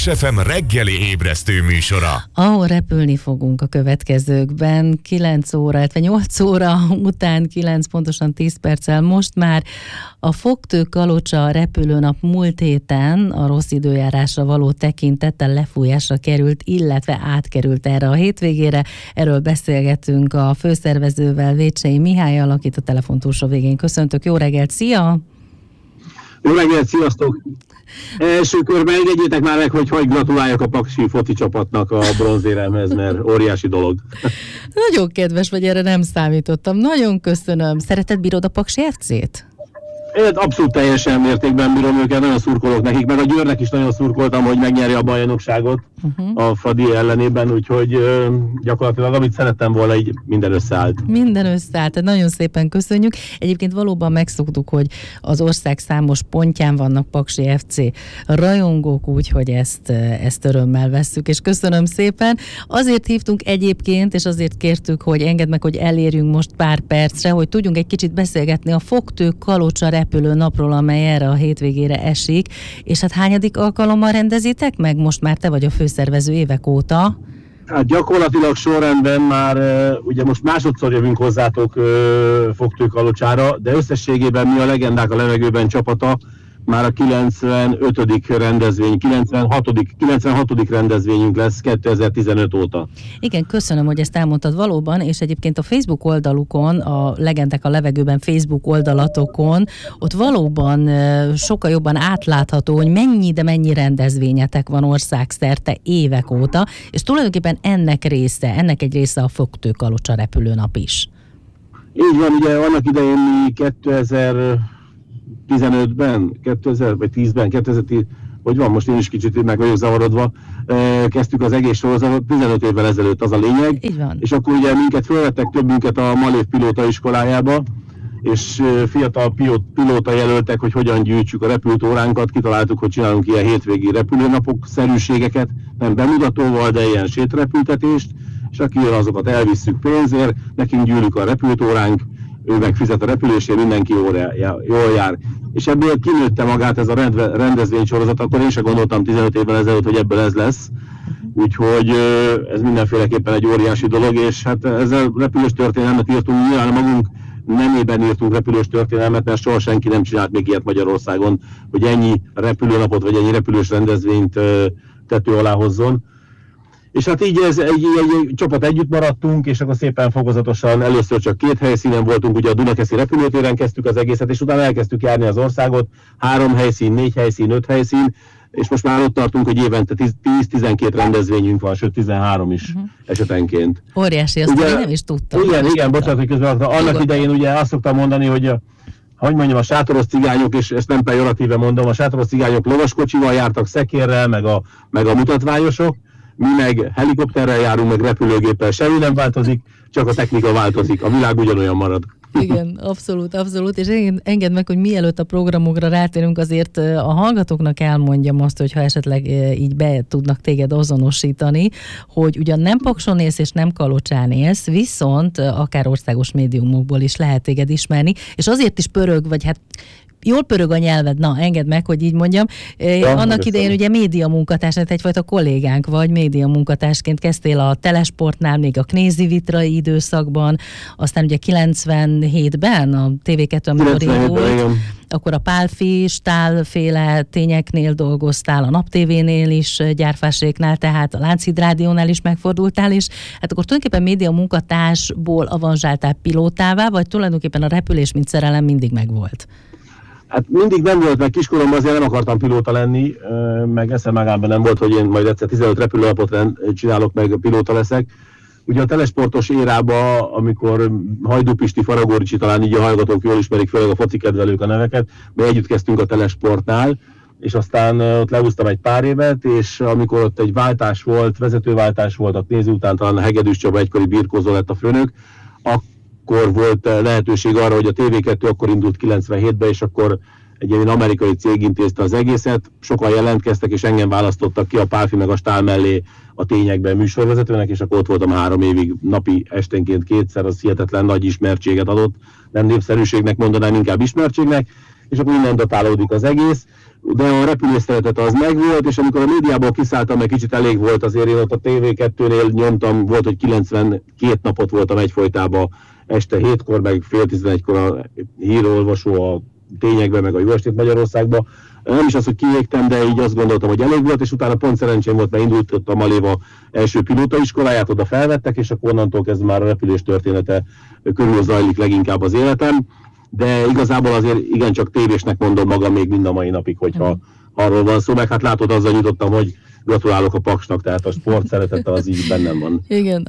Paks FM reggeli ébresztő műsora. Ahol repülni fogunk a következőkben, 9 óra, illetve 8 óra után 9, pontosan 10 perccel most már a Fogtő-Kalocsa repülőnap múlt héten a rossz időjárásra való tekintettel lefújásra került, illetve átkerült erre a hétvégére. Erről beszélgetünk a főszervezővel, Vécsei Mihályal, akit a telefon túlsó végén köszöntök. Jó reggelt, szia! Jó reggelt, sziasztok! Első körben engedjétek már meg, hogy gratuláljak a paksi foci csapatnak a bronzéremhez, mert óriási dolog. Nagyon kedves vagy, erre nem számítottam. Nagyon köszönöm. Szereted, bírod a Paksi FC-t? Én abszolút teljesen mértékben bírom őket, nagyon szurkolok nekik, meg a Győrnek is nagyon szurkoltam, hogy megnyerje a bajnokságot a Fradi ellenében, úgyhogy gyakorlatilag amit szerettem volna, így minden összeállt. Minden összeállt, nagyon szépen köszönjük. Egyébként valóban megszoktuk, hogy az ország számos pontján vannak Paksi FC rajongók, úgyhogy ezt örömmel vesszük, és köszönöm szépen. Azért hívtunk egyébként, és azért kértük, hogy engedd meg, hogy elérjünk most pár percre, hogy tudjunk egy kicsit beszélgetni a Fogtő-Kalocsa repülőnapról, amely erre a hétvégére esik, és hát hányadik alkalommal rendezitek meg? Most már te vagy a főszervező évek óta. Hát gyakorlatilag sorrendben már, ugye most másodszor jövünk hozzátok Fogtő-Kalocsára, de összességében mi a Legendák a levegőben csapata, már a 95. rendezvény, 96. rendezvényünk lesz 2015 óta. Igen, köszönöm, hogy ezt elmondtad valóban, és egyébként a Facebook oldalukon, a Legendák a levegőben Facebook oldalatokon, ott valóban sokkal jobban átlátható, hogy mennyi rendezvényetek van országszerte évek óta, és tulajdonképpen ennek egy része a Fogtő-Kalocsa repülőnap is. Így van, ugye annak idején mi 2015-ben, 2010, hogy van, most én is kicsit meg vagyok zavarodva, kezdtük az egész sorozatot, 15 évvel ezelőtt az a lényeg. Így van. És akkor ugye minket fölvettek többünket a Malév pilóta iskolájába, és fiatal pilóta jelöltek, hogy hogyan gyűjtsük a repülőóránkat, kitaláltuk, hogy csinálunk ilyen hétvégi repülőnapok szerűségeket, nem bemutatóval, de ilyen sétrepültetést, és aki jön, azokat elvisszük pénzért, nekünk gyűlik a repülőóránk, ő megfizet a repülésért, mindenki jól jár. És ebből kinőtte magát ez a rendezvénysorozat, akkor én sem gondoltam 15 évvel ezelőtt, hogy ebből ez lesz. Úgyhogy ez mindenféleképpen egy óriási dolog, és hát ezzel repülős történelmet írtunk, nyilván magunk nemében írtunk repülős történelmet, mert soha senki nem csinált még ilyet Magyarországon, hogy ennyi repülőnapot vagy ennyi repülős rendezvényt tető alá hozzon. És hát így egy csapat együtt maradtunk, és akkor szépen fokozatosan először csak 2 helyszínen voltunk, ugye a Dunakeszi repülőtéren kezdtük az egészet, és utána elkezdtük járni az országot, 3 helyszín, 4 helyszín, 5 helyszín, és most már ott tartunk, hogy évente 10-12 rendezvényünk van, sőt 13 is esetenként. Óriási, azt ugye, én nem is tudtam. Igen, bocsánat, hogy közben annak idején ugye azt szoktam mondani, hogy a sátoros cigányok, és ezt nem pejoratíve mondom, a sátoros cigányok lovaskocsival jártak, szekérrel, meg a mutatványosok, mi meg helikopterrel járunk, meg repülőgéppel, semmi nem változik, csak a technika változik, a világ ugyanolyan marad. Igen, abszolút, és engedd meg, hogy mielőtt a programokra rátérünk, azért a hallgatóknak elmondjam azt, hogy ha esetleg így be tudnak téged azonosítani, hogy ugyan nem Pakson élsz és nem Kalocsán élsz, viszont akár országos médiumokból is lehet téged ismerni, és azért is pörög, vagy hát jól pörög a nyelved, na, engedd meg, hogy így mondjam. Annak idején ugye média munkatárs, egyfajta kollégánk vagy, média munkatársként kezdtél a Telesportnál, még a Knézi Vitrai időszakban, aztán ugye 97-ben a TV2, amikor volt, akkor a Pálfi, Stál-féle tényeknél dolgoztál, a Nap TV-nél is, Gyárfáséknál, tehát a Lánchíd Rádiónál is megfordultál, és hát akkor tulajdonképpen média munkatársból avanzsáltál pilótává, vagy tulajdonképpen a repülés, mint szerelem mindig megvolt? Hát mindig nem volt, meg kiskoromban azért nem akartam pilóta lenni, meg eszembe nem volt, hogy én majd egyszer 15 repülőnapot csinálok, meg pilóta leszek. Ugye a telesportos érában, amikor Hajdú Pisti, Faragó Ricsi, talán így a hallgatók jól ismerik, főleg a foci kedvelők a neveket, mi együtt kezdtünk a Telesportnál, és aztán ott leúztam egy pár évet, és amikor ott egy váltás volt, vezetőváltás volt, a Knézi után talán a Hegedűs Csaba egykori birkózó lett a főnök, akkor volt lehetőség arra, hogy a TV2 akkor indult 97-ben, és akkor egy ilyen amerikai cég intézte az egészet, sokan jelentkeztek, és engem választottak ki a Pálfi meg a Stál mellé a tényekben műsorvezetőnek, és akkor ott voltam 3 évig, napi esténként 2-szer, az hihetetlen nagy ismertséget adott, nem népszerűségnek mondanám, inkább ismertségnek, és akkor innen datálódik az egész. De a repülés szeretete az megvolt, és amikor a médiából kiszálltam, meg kicsit elég volt, azért én ott a TV2-nél nyomtam, volt, hogy 92 napot voltam egyfolytában, este 7-kor, meg fél 11-kor a hírolvasó a Tényekben, meg a Jó Estét Magyarországban. Nem is az, hogy kiégtem, de így azt gondoltam, hogy elég volt, és utána pont szerencsém volt, mert indult a Maléva első pilótaiskoláját, oda felvettek, és akkor onnantól kezdve már a repülés története körül zajlik leginkább az életem. De igazából azért igencsak tévésnek mondom magam még mind a mai napig, hogyha arról van szó, meg hát látod, azzal nyitottam, hogy gratulálok a Paksnak, tehát a sport szeretete az így bennem van. Igen,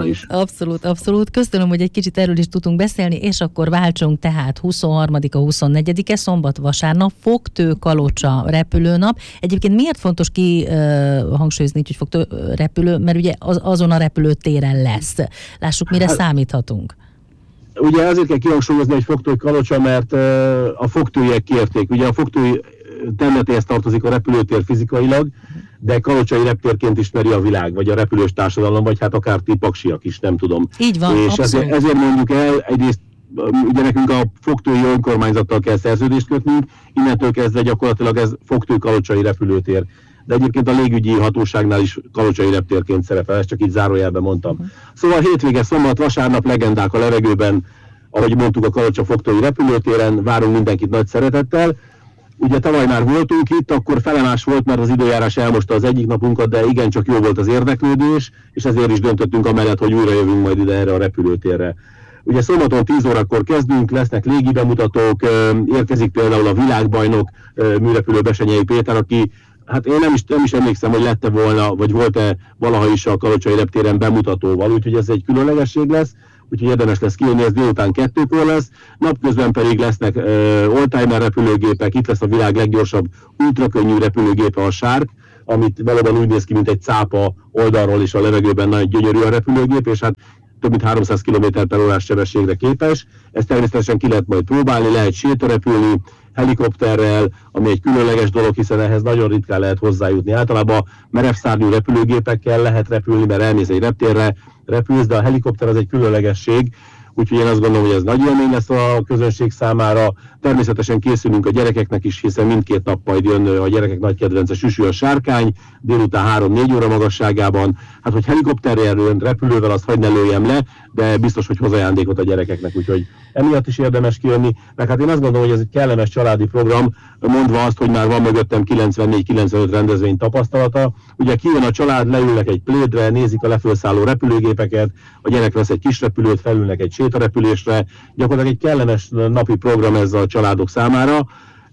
abszolút. Köszönöm, hogy egy kicsit erről is tudunk beszélni, és akkor váltsunk tehát 23-a, 24-e, szombat, vasárnap, Fogtő-Kalocsa repülőnap. Egyébként miért fontos hangsúlyozni, hogy Fogtő repülő, mert ugye azon a repülőtéren lesz. Lássuk, mire számíthatunk. Ugye azért kell kihangsúlyozni, hogy Fogtő-Kalocsa, mert a fogtőiek kérték. Ugye a fogtői területéhez tartozik a repülőtér fizikailag, de kalocsai reptérként ismeri a világ, vagy a repülős társadalom, vagy hát akár ti paksiak is, nem tudom. Így van, és ezért mondjuk el, egyrészt ugye nekünk a fogtői önkormányzattal kell szerződést kötnünk, innentől kezdve gyakorlatilag ez Fogtő-Kalocsai repülőtér. De egyébként a légügyi hatóságnál is kalocsai reptérként szerepel, ezt csak így zárójelben mondtam. Szóval hétvége, szombat, vasárnap legendák a levegőben, ahogy mondtuk, a Kalocsa-Fogtői repülőtéren, várunk mindenkit nagy szeretettel. Ugye tavaly már voltunk itt, akkor felemás volt, mert az időjárás elmosta az egyik napunkat, de igencsak jó volt az érdeklődés, és ezért is döntöttünk amellett, hogy újra jövünk majd ide erre a repülőtérre. Ugye szombaton 10 órakor kezdünk, lesznek légi bemutatók, érkezik például a világbajnok műrepülő Besenyei Péter, aki hát én nem is emlékszem, hogy lette volna, vagy volt-e valaha is a Kalocsai reptéren bemutatóval, úgyhogy ez egy különlegesség lesz, úgyhogy érdemes lesz kijönni, ez délután 2-kor lesz, napközben pedig lesznek oldtimer repülőgépek, itt lesz a világ leggyorsabb ultrakönnyű repülőgépe, a Shark, amit valóban úgy néz ki, mint egy cápa oldalról, és a levegőben nagyon gyönyörű a repülőgép, és hát több mint 300 km/h sebességre képes. Ezt természetesen ki lehet majd próbálni, lehet sétarepülni, helikopterrel, ami egy különleges dolog, hiszen ehhez nagyon ritkán lehet hozzájutni. Általában merevszárnyú repülőgépekkel lehet repülni, mert elmész egy reptérre, repülsz, de a helikopter az egy különlegesség, úgyhogy én azt gondolom, hogy ez nagy élmény lesz a közönség számára. Természetesen készülünk a gyerekeknek is, hiszen mindkét nap majd jön a gyerekek nagy kedvence Süsű a sárkány, délután 3-4 óra magasságában. Hát, hogy helikopterrel jön, repülővel, azt hagy ne lőjem le, de biztos, hogy hoz ajándékot a gyerekeknek, úgyhogy emiatt is érdemes kijönni. Meg hát én azt gondolom, hogy ez egy kellemes családi program, mondva azt, hogy már van mögöttem 94-95 rendezvény tapasztalata. Ugye kijön a család, leülnek egy plédre, nézik a lefölszálló repülőgépeket, a gyerek vesz egy kis repülőt, felülnek egy sétarepülésre. Gyakorlatilag egy kellemes napi program ez a családok számára,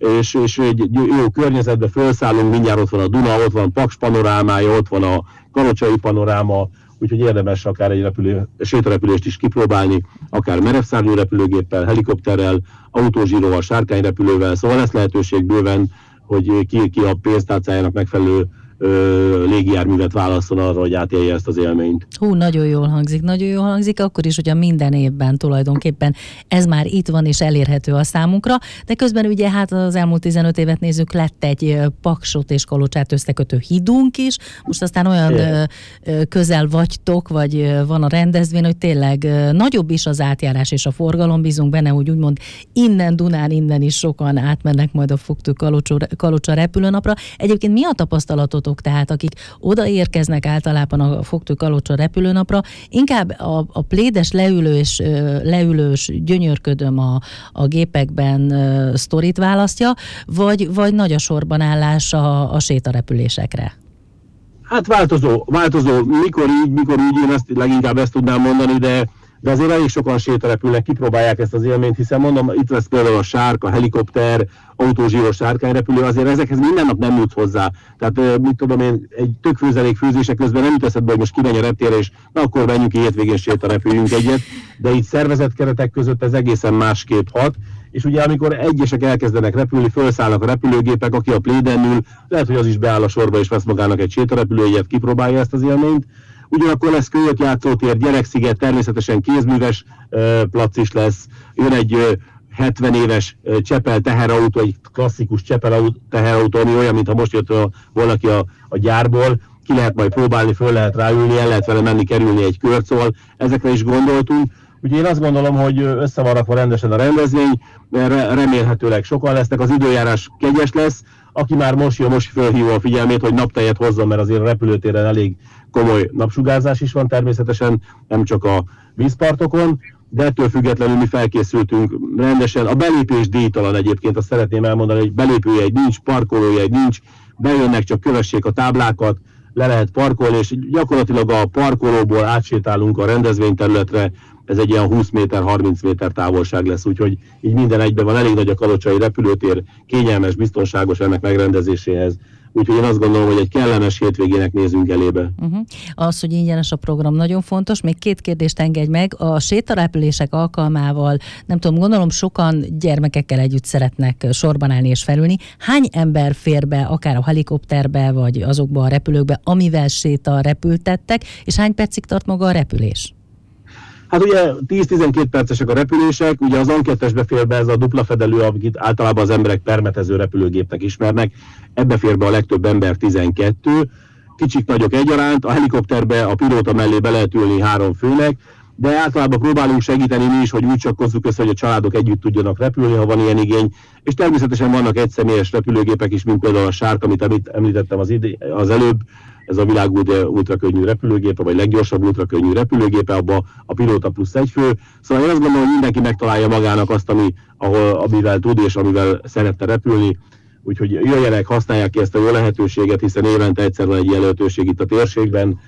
és egy jó környezetbe felszállunk, mindjárt ott van a Duna, ott van Paks panorámája, ott van a Kalocsai panoráma, úgyhogy érdemes akár egy sétarepülést is kipróbálni, akár merevszárnyú repülőgéppel, helikopterrel, autózsíróval, sárkányrepülővel, szóval lesz lehetőség bőven, hogy ki a pénztárcájának megfelelő légijárművet válasszon arra, hogy átélje ezt az élményt. Nagyon jól hangzik, akkor is, hogy minden évben tulajdonképpen ez már itt van és elérhető a számunkra, de közben ugye hát az elmúlt 15 évet nézzük, lett egy Paksot és Kalocsát összekötő hídunk is, most aztán olyan közel vagytok, vagy van a rendezvény, hogy tényleg nagyobb is az átjárás és a forgalom, bízunk benne, hogy úgymond innen Dunán, innen is sokan átmennek majd a Fogtő-Kalocsa repülőnapra. Egyébként mi a tapasztalatot, tehát akik odaérkeznek általában a Fogtő-Kalocsa repülőnapra, inkább a plédes leülős gyönyörködöm a gépekben sztorit választja, vagy nagy a sorban állás a sétarepülésekre? Hát változó. Mikor így, én leginkább ezt tudnám mondani, de azért elég sokan sétarepülnek, kipróbálják ezt az élményt, hiszen mondom, itt lesz például a Shark, a helikopter, autózsíró, sárkányrepülő, azért ezekhez minden nap nem jutsz hozzá. Tehát mit tudom én, egy tök főzelék főzése közben nem jut eszedbe, hogy most kimenj a reptérre, és na akkor menjünk ki hétvégén sétarepüljünk egyet, de így szervezett keretek között ez egészen másképp hat. És ugye amikor egyesek elkezdenek repülni, felszállnak a repülőgépek, aki a pléden ül, lehet, hogy az is beáll a sorba és vesz magának egy sétarepülőjegyet, kipróbálja ezt az élményt. Ugyanakkor lesz kölyök játszótér, gyereksziget, természetesen kézműves plac is lesz, jön egy 70 éves Csepel teherautó, egy klasszikus Csepel teherautó, ami olyan, mintha most jött volna ki a gyárból, ki lehet majd próbálni, föl lehet ráülni, el lehet vele menni, kerülni egy kört, szóval ezekre is gondoltunk. Úgyhogy én azt gondolom, hogy össze van rakva rendesen a rendezvény, mert remélhetőleg sokan lesznek, az időjárás kegyes lesz. Aki már most felhívja a figyelmét, hogy naptejet hozzon, mert azért a repülőtéren elég komoly napsugárzás is van természetesen, nem csak a vízpartokon, de ettől függetlenül mi felkészültünk rendesen. A belépés díjtalan egyébként, azt szeretném elmondani, hogy belépőjegy nincs, parkolójegy nincs, bejönnek, csak kövessék a táblákat, le lehet parkolni, és gyakorlatilag a parkolóból átsétálunk a rendezvényterületre, ez egy ilyen 20 méter, 30 méter távolság lesz, úgyhogy így minden egyben van, elég nagy a kalocsai repülőtér, kényelmes, biztonságos ennek megrendezéséhez. Úgyhogy én azt gondolom, hogy egy kellemes hétvégének nézünk elébe. Az, hogy ingyenes a program, nagyon fontos. Még 2 kérdést engedj meg. A sétarepülések alkalmával, nem tudom, gondolom sokan gyermekekkel együtt szeretnek sorban állni és felülni. Hány ember fér be, akár a helikopterbe, vagy azokba a repülőkbe, amivel séta repültettek, és hány percig tart maga a repülés? Hát ugye 10-12 percesek a repülések, ugye az ankettesbe fér be ez a dupla fedelő, amit általában az emberek permetező repülőgépnek ismernek, ebbe fér be a legtöbb ember 12, kicsik nagyok egyaránt, a helikopterbe a pilóta mellé be lehet ülni 3 főnek, de általában próbálunk segíteni mi is, hogy úgy csakkozzuk össze, hogy a családok együtt tudjanak repülni, ha van ilyen igény, és természetesen vannak egyszemélyes repülőgépek is, mint például a Shark, amit említettem az előbb, ez a világ ultrakönnyű repülőgépe, vagy leggyorsabb ultrakönnyű repülőgépe, abban a pilóta plusz 1 fő. Szóval én azt gondolom, hogy mindenki megtalálja magának azt, amivel tud és amivel szeretne repülni. Úgyhogy jöjjenek, használják ki ezt a jó lehetőséget, hiszen évente egyszer van egy ilyen lehetőség itt a térségben.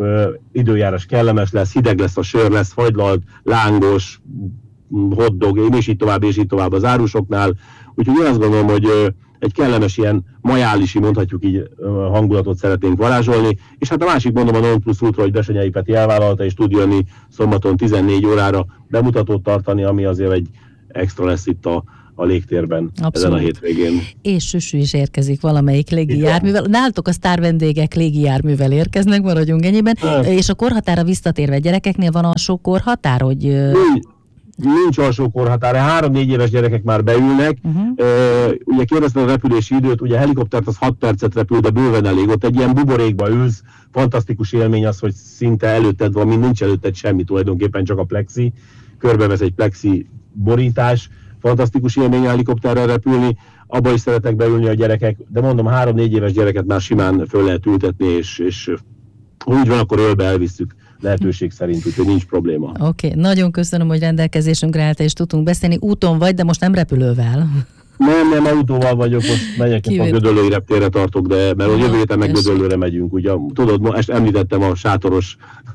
Időjárás kellemes lesz, hideg lesz a sör, lesz fagylalt, lángos, hotdog, és így tovább az árusoknál. Úgyhogy én azt gondolom, hogy egy kellemes ilyen majálisi, mondhatjuk így, hangulatot szeretnénk varázsolni, és hát a másik mondom a Non Plus Ultra, hogy Bessenyei Peti elvállalta, és tud jönni szombaton 14 órára bemutatót tartani, ami azért egy extra lesz itt a légtérben. Abszolút. Ezen a hétvégén. És Süsű is érkezik valamelyik légijárművel. Nálatok a sztárvendégek légijárművel érkeznek, maradjunk ennyiben. És a korhatára visszatérve, gyerekeknél van alsó korhatár, hogy... Nincs alsó korhatár, 3-4 éves gyerekek már beülnek. Ugye kérdezted a repülési időt, ugye a helikoptert az 6 percet repül, de bőven elég. Ott egy ilyen buborékba ülsz, fantasztikus élmény az, hogy szinte előtted van, mint nincs előtted semmi, tulajdonképpen csak a plexi. Körbevesz egy plexi borítás, fantasztikus élmény a helikopterrel repülni, abba is szeretnek beülni a gyerekek, de mondom, 3-4 éves gyereket már simán föl lehet ültetni, és úgy van, akkor ölbe elvisszük lehetőség szerint, úgyhogy nincs probléma. Oké, nagyon köszönöm, hogy rendelkezésünkre állt, és tudtunk beszélni. Úton vagy, de most nem repülővel. Nem, autóval vagyok, most megyek, a Gödöllői reptérre tartok, mert a jövő héten meg Gödöllőre megyünk. Ugye, tudod, ezt említettem, a sátoros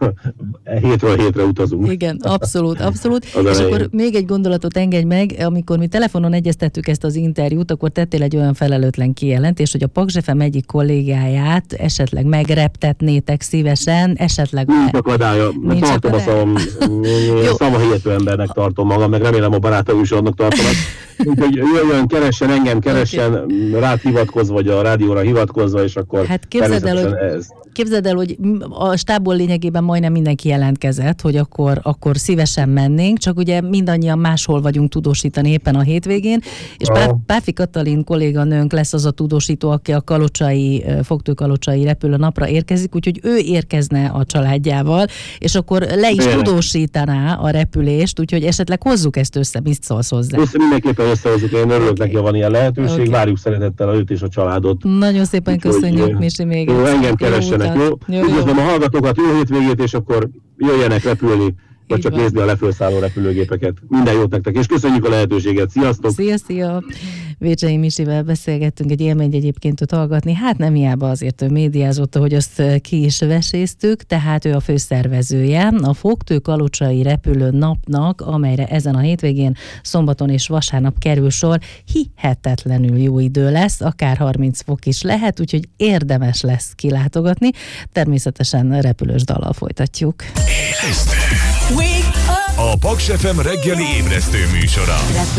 hétről hétre utazunk. Igen, abszolút. És akkor még egy gondolatot engedj meg, amikor mi telefonon egyeztettük ezt az interjút, akkor tettél egy olyan felelőtlen kijelentést, hogy a Paks FM egyik kollégáját esetleg megreptetnétek szívesen, esetleg... Nincs akadálya, tartom a szavahihető embernek tartom magam, meg remélem a barátaim is annak tartanak. Úgyhogy jöjjön, keressen engem, rád hivatkozva, vagy a rádióra hivatkozva, és akkor hát képzeld el, hogy a stábból lényegében majdnem mindenki jelentkezett, hogy akkor szívesen mennénk, csak ugye mindannyian máshol vagyunk tudósítani éppen a hétvégén, és Páfi Katalin kolléganőnk lesz az a tudósító, aki a Fogtő-Kalocsai repülőnapra érkezik, úgyhogy ő érkezne a családjával, és akkor le is tudósítaná a repülést, úgyhogy esetleg hozzuk ezt össze, mit szólsz hozzá? Mindenképpen összehozzuk, én örülök neki, van ilyen lehetőség, várjuk szeretettel őt és a családot. Nagyon szépen köszönjük, Misi, még egyszer. Engem keressenek, jó? Üdvözlöm a hallgatókat, jó hétvégét, és akkor jöjjenek repülni, vagy csak nézni a lefölszálló repülőgépeket. Minden jót nektek, és köszönjük a lehetőséget. Sziasztok! Szia! Vécsei Misivel beszélgettünk, egy élmény egyébként ott hallgatni. Hát nem hiába, azért ő médiázott, hogy azt ki is veséztük, tehát ő a főszervezője a Fogtő-Kalocsai repülő napnak, amelyre ezen a hétvégén, szombaton és vasárnap kerül sor. Hihetetlenül jó idő lesz, akár 30 fok is lehet, úgyhogy érdemes lesz kilátogatni. Természetesen repülős dallal folytatjuk. A Paks FM reggeli ébresztő műsora.